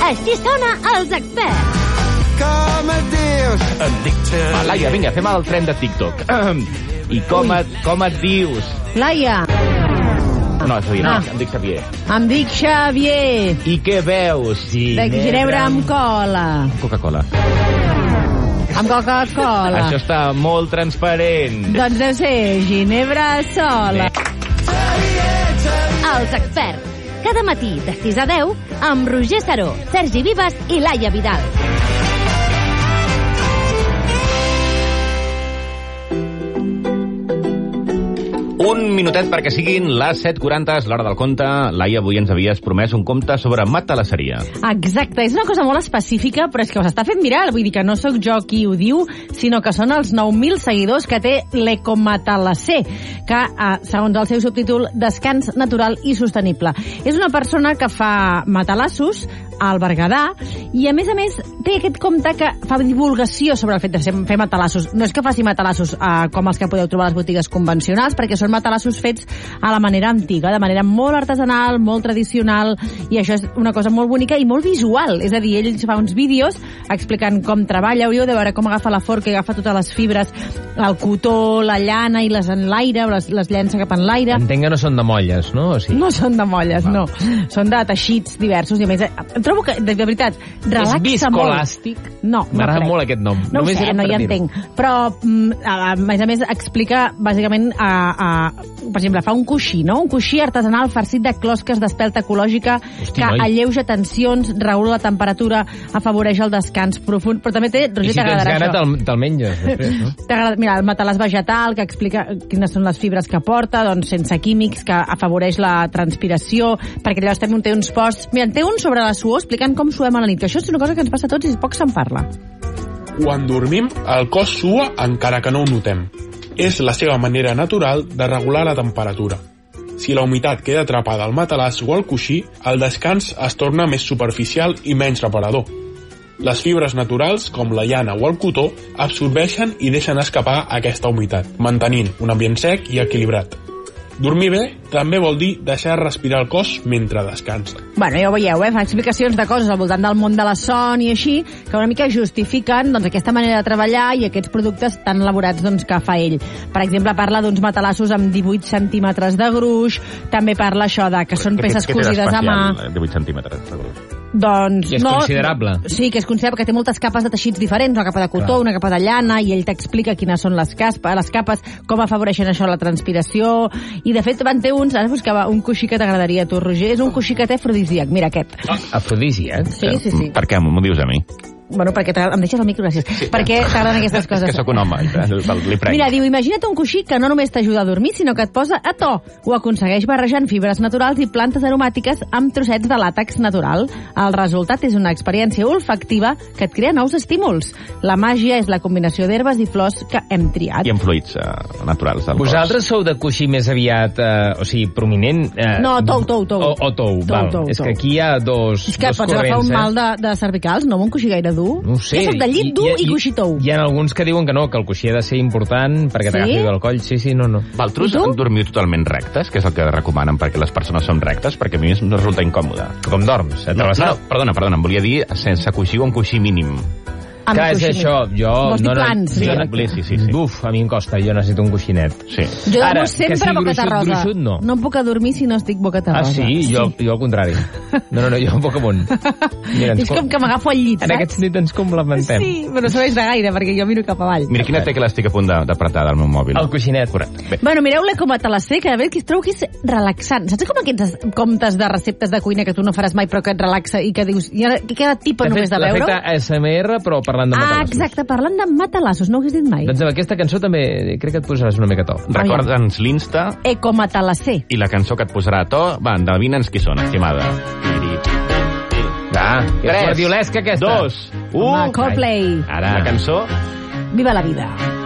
Així sona Els Experts. Va, Laia, vinga, fem el tren de TikTok. I com et dius? Laia. No, és a dir, no, em dic Xavier. Em dic Xavier. I què veus? De ginebra amb cola. Coca-Cola. Amb Coca-Cola. Això està molt transparent. Doncs deu ser ginebra sola. Els Experts. Cada matí de 6 a 10 amb Roger Saró, Sergi Vives i Laia Vidal. Un minutet perquè siguin les 7:40, és l'hora del conte. Laia, avui ens havies promès un conte sobre matalasseria. Exacte, és una cosa molt específica, però és que us està fent viral. Vull dir que no sóc jo qui ho diu, sinó que són els 9.000 seguidors que té l'Ecomatalasser, que, segons el seu subtítol, descans natural i sostenible. És una persona que fa matalassos al Berguedà i, a més, té aquest compte que fa divulgació sobre el fet de fer matalassos. No és que faci matalassos com els que podeu trobar a les botigues convencionals, perquè són matalassos fets a la manera antiga, de manera molt artesanal, molt tradicional, i això és una cosa molt bonica i molt visual. És a dir, ell fa uns vídeos explicant com treballa. Hauríeu de veure com agafa la forca i agafa totes les fibres, el cotó, la llana, i les enlaira, les llença cap en l'aire. Entenc que no són de molles, no? O sigui... No són de molles, no. Són de teixits diversos, i a més, trobo que, de veritat, relaxa molt. És viscolàstic? No m'agrada molt aquest nom. No ho sé, no hi entenc. Però, a més, explica, bàsicament, per exemple, fa un coixí, no? Un coixí artesanal farcit de closques d'espelta ecològica que alleuja tensions, regula la temperatura, afavoreix el descans profund, però també té... I si tens gana, te'l menges després, no? Mira, el matalàs vegetal, que explica quines són les fibres que porta, doncs sense químics, que afavoreix la transpiració, perquè llavors també té uns posts... Mira, té un sobre la suor explicant com suem a la nit, que això és una cosa que ens passa a tots i poc se'n parla. Quan dormim, el cos sua encara que no ho notem. És la seva manera natural de regular la temperatura. Si la humitat queda atrapada al matalàs o al coixí, el descans es torna més superficial i menys reparador. Les fibres naturals, com la llana o el cotó, absorbeixen i deixen escapar aquesta humitat, mantenint un ambient sec i equilibrat. Dormir bé també vol dir deixar respirar el cos mentre descansa. Bueno, ja ho veieu, fa explicacions de coses al voltant del món de la son i així, que una mica justifiquen aquesta manera de treballar i aquests productes tan elaborats que fa ell. Per exemple, parla d'uns matalassos amb 18 centímetres de gruix, també parla això de que són peces cosides a mà. 18 centímetres de gruix. Doncs és considerable. Sí, que és considerable, que té moltes capes de teixits diferents, una capa de cotó, una capa de llana, i ell t'explica quines són les capes, com afavoreixen això la transpiració, i de fet van ter uns, ara buscava un coixí que t'agradaria a tu, Roger, és un coixí que té afrodisíac, mira aquest. Afrodisíac? Sí. Per què m'ho dius a mi? Bueno, perquè em deixes el micro, gràcies. Sí. Perquè t'agraden aquestes coses. És que sóc un home, li prenc. Mira, diu, imagina't un coixí que no només t'ajuda a dormir, sinó que et posa a to. Ho aconsegueix barrejant fibres naturals i plantes aromàtiques amb trossets de làtex natural. El resultat és una experiència olfactiva que et crea nous estímuls. La màgia és la combinació d'herbes i flors que hem triat. I amb fluids naturals del cos. Vosaltres sou de coixí més aviat, o sigui, prominent... No, tou. O tou, val. És que aquí hi ha dos corrents. És que pots agafar un mal de cervicals, no? Un coixí gaire dur. No ho sé. Jo soc de llit dur i coixí tou. Hi ha alguns que diuen que no, que el coixí ha de ser important perquè t'agafi del coll. Sí, no. Valtros dormiu totalment rectes, que és el que recomanen perquè les persones són rectes, perquè a mi em resulta incòmode. Com dorms? No, perdona, em volia dir sense coixí o un coixí mínim. Clar, és això, jo... Vols dir plans? Sí. Buf, a mi em costa, jo necessito un coixinet. Sí. Jo dormo sempre boqueta rosa. Gruixut, no. No em puc adormir si no estic boqueta rosa. Ah, sí? Jo al contrari. No, jo un poc amunt. És com que m'agafo al llit, saps? En aquest nit ens complementem. Sí, però no serveix de gaire, perquè jo miro cap avall. Mira quina tecla estic a punt d'apretar del meu mòbil. El coixinet. Correcte. Bueno, mireu-la com a talasser, que a veure, que trobo que és relaxant. Saps com aquests comptes de receptes de cuina que tu no faràs mai però que et relaxa i que dius, que queda tipa només de veure-ho? L'efecte ASMR, però parlant de matalassos. Exacte, parlant de matalassos, no ho hagués dit mai. Doncs amb aquesta cançó també crec que et posaràs una mica a to. Recorda'ns l'Insta. Ecomatalasser. I la cançó que et posarà a to, va, endevina'ns qui són, estimada. Que és guardiolesca aquesta. 2, 1... Coldplay. Ara. La cançó... Viva la vida.